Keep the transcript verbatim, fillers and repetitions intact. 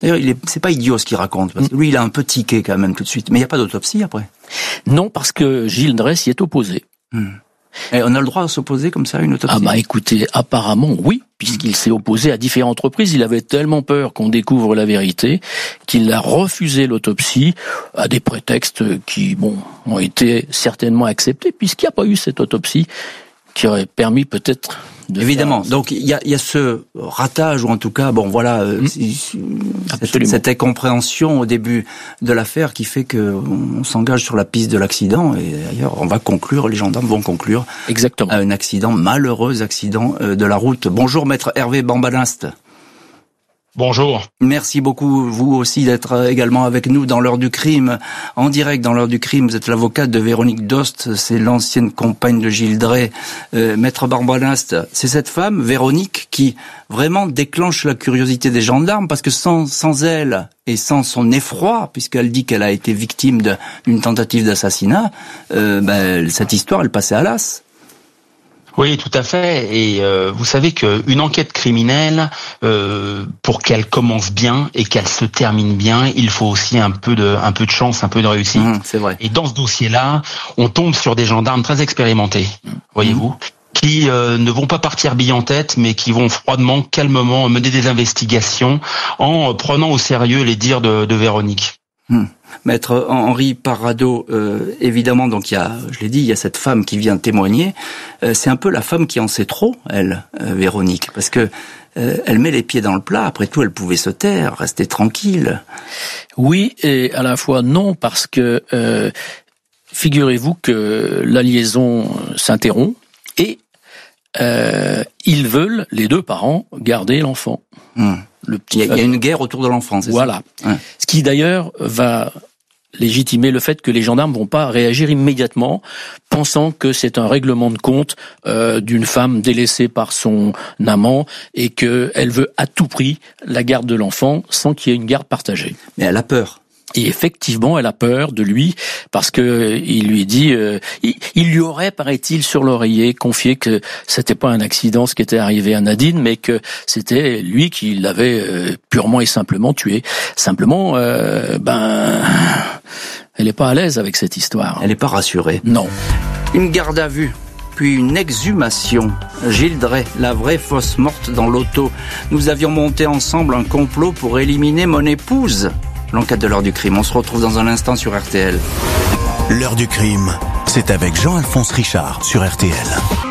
D'ailleurs, il est, c'est pas idiot ce qu'il raconte, parce que lui, il a un peu tiqué quand même tout de suite. Mais il n'y a pas d'autopsie après. Non, parce que Gilles Drey s'y est opposé. Hmm. Et on a le droit de s'opposer comme ça à une autopsie? Ah bah écoutez, apparemment oui, puisqu'il s'est opposé à différentes reprises. Il avait tellement peur qu'on découvre la vérité qu'il a refusé l'autopsie à des prétextes qui, bon, ont été certainement acceptés, puisqu'il n'y a pas eu cette autopsie qui aurait permis peut-être de Évidemment. faire... Donc il y a, y a ce ratage, ou en tout cas, bon voilà, mmh. cette, cette incompréhension au début de l'affaire qui fait que on s'engage sur la piste de l'accident. Et d'ailleurs, on va conclure, les gendarmes vont conclure exactement à un accident, malheureux accident de la route. Bonjour maître Hervé Bambanast. Bonjour. Merci beaucoup, vous aussi, d'être également avec nous dans l'heure du crime. En direct dans l'heure du crime, vous êtes l'avocate de Véronique Dost, c'est l'ancienne compagne de Gilles Drey. Euh, Maître Bambanast, c'est cette femme, Véronique, qui vraiment déclenche la curiosité des gendarmes, parce que sans, sans elle et sans son effroi, puisqu'elle dit qu'elle a été victime de, d'une tentative d'assassinat, euh, ben, cette histoire, elle passait à l'as. Oui, tout à fait. Et euh, vous savez qu'une enquête criminelle, euh, pour qu'elle commence bien et qu'elle se termine bien, il faut aussi un peu de, un peu de chance, un peu de réussite. Mmh, c'est vrai. Et dans ce dossier-là, on tombe sur des gendarmes très expérimentés, mmh. voyez-vous, qui euh, ne vont pas partir bille en tête, mais qui vont froidement, calmement mener des investigations en prenant au sérieux les dires de, de Véronique. Mmh. Maître Henri Parado, euh, évidemment, donc il y a, je l'ai dit, il y a cette femme qui vient témoigner. Euh, c'est un peu la femme qui en sait trop, elle, euh, Véronique, parce que euh, elle met les pieds dans le plat. Après tout, elle pouvait se taire, rester tranquille. Oui, et à la fois non, parce que euh, figurez-vous que la liaison s'interrompt et euh, ils veulent, les deux parents, garder l'enfant. Mmh. Le petit il, y a, il y a une guerre autour de l'enfant, c'est voilà. ça? Ouais. Ce qui d'ailleurs va légitimer le fait que les gendarmes vont pas réagir immédiatement, pensant que c'est un règlement de compte euh, d'une femme délaissée par son amant et que elle veut à tout prix la garde de l'enfant sans qu'il y ait une garde partagée. Mais elle a peur. Et effectivement, elle a peur de lui parce que il lui dit, euh, il, il lui aurait, paraît-il, sur l'oreiller confié que c'était pas un accident ce qui était arrivé à Nadine, mais que c'était lui qui l'avait euh, purement et simplement tué. Simplement, euh, ben, elle est pas à l'aise avec cette histoire. Elle n'est pas rassurée. Non. Une garde à vue. Puis une exhumation. Gilles Drey, la vraie fausse morte dans l'auto. Nous avions monté ensemble un complot pour éliminer mon épouse. L'enquête de l'heure du crime. On se retrouve dans un instant sur R T L. L'heure du crime, c'est avec Jean-Alphonse Richard sur R T L.